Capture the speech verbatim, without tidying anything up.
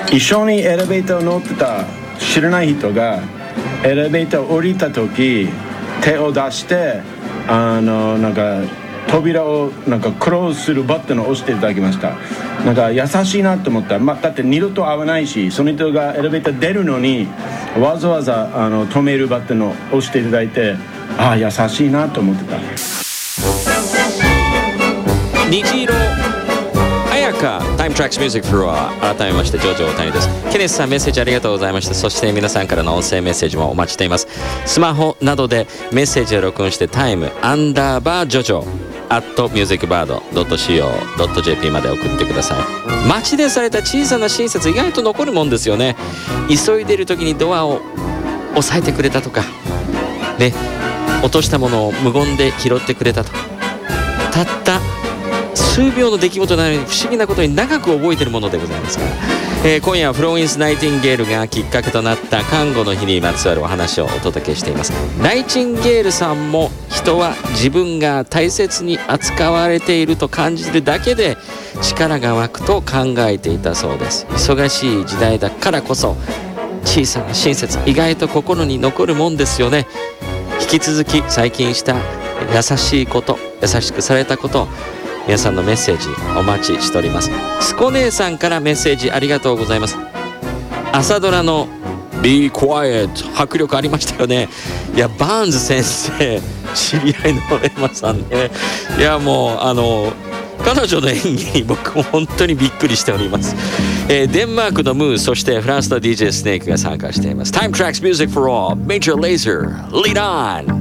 一緒にエレベーター乗ってた知らない人がエレベーター降りた時手を出してあのなんか扉をなんかクローズするバットンを押していただきました。なんか優しいなと思った、まあ、だって二度と会わないし、その人がエレベーター出るのにわざわざあの止めるバットンを押していただいて、ああ優しいなと思ってた。 虹色彩香タイムトラックスミュージックフロア、改めましてジョジョ大谷です。ケネスさん、メッセージありがとうございました。そして皆さんからの音声メッセージもお待ちしています。スマホなどでメッセージを録音してタイムアンダーバージョジョアットミュージックバードドットシーオードットジェーピー まで送ってください。街でされた小さな親切、意外と残るもんですよね。急いでいる時にドアを押さえてくれたとかね、落としたものを無言で拾ってくれたとか、たった数秒の出来事なのに不思議なことに長く覚えているものでございますから、えー、今夜はフローインス・ナイティンゲールがきっかけとなった看護の日にまつわるお話をお届けしています。ナイチンゲールさんも人は自分が大切に扱われていると感じるだけで力が湧くと考えていたそうです。忙しい時代だからこそ小さな親切、意外と心に残るもんですよね。引き続き最近した優しいこと、優しくされたこと、皆さんのメッセージお待ちしております。スコ姉さんからメッセージありがとうございます。朝ドラの Be Quiet 迫力ありましたよね。いやバーンズ先生知り合いのエマさんね、いやもうあの彼女の演技に僕も本当にびっくりしております。えー、デンマークのムー、そしてフランスの ディージェー スネークが参加しています。Time Tracks Music for All Major Lazer Lead On